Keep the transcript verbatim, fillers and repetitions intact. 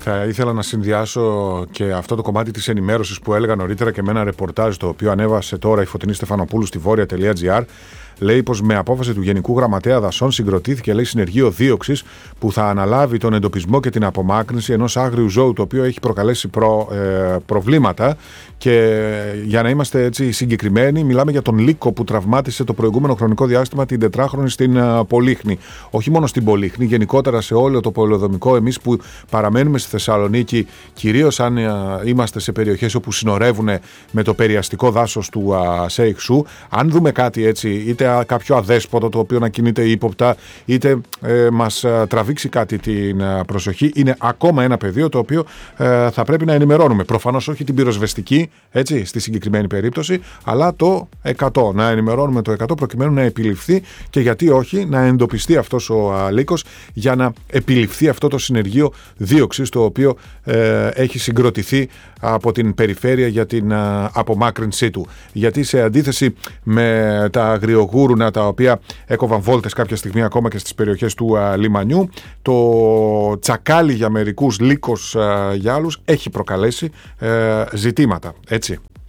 Θα ήθελα να συνδυάσω και αυτό το κομμάτι της ενημέρωσης που έλεγα νωρίτερα και με ένα ρεπορτάζ το οποίο ανέβασε τώρα η Φωτεινή Στεφανοπούλου στη βόρεια.gr. Λέει πως με απόφαση του Γενικού Γραμματέα Δασών συγκροτήθηκε, λέει, συνεργείο δίωξης που θα αναλάβει τον εντοπισμό και την απομάκρυνση ενός άγριου ζώου το οποίο έχει προκαλέσει προ, ε, προβλήματα. Και για να είμαστε έτσι συγκεκριμένοι, μιλάμε για τον λύκο που τραυμάτισε το προηγούμενο χρονικό διάστημα την τετράχρονη στην uh, Πολύχνη. Όχι μόνο στην Πολύχνη, γενικότερα σε όλο το πολεοδομικό. Εμείς που παραμένουμε στη Θεσσαλονίκη, κυρίως αν uh, είμαστε σε περιοχές όπου συνορεύουν με το περιαστικό δάσος του uh, Σέιξου, αν δούμε κάτι έτσι, είτε κάποιο αδέσποτο το οποίο να κινείται ύποπτα, είτε ε, μας ε, τραβήξει κάτι την ε, προσοχή, είναι ακόμα ένα πεδίο το οποίο ε, θα πρέπει να ενημερώνουμε. Προφανώς όχι την πυροσβεστική, έτσι, στη συγκεκριμένη περίπτωση, αλλά το εκατό. Να ενημερώνουμε το εκατό προκειμένου να επιληφθεί και γιατί όχι να εντοπιστεί αυτός ο α, λύκος για να επιληφθεί αυτό το συνεργείο δίωξης το οποίο ε, έχει συγκροτηθεί από την περιφέρεια για την α, απομάκρυνσή του. Γιατί σε αντίθεση με τα αγριογούρουνα τα οποία έκοβαν βόλτες κάποια στιγμή ακόμα και στις περιοχές του α, λιμανιού, το τσακάλι για μερικούς, λύκος α, για άλλους έχει προκαλέσει ε, ζητήματα, έτσι.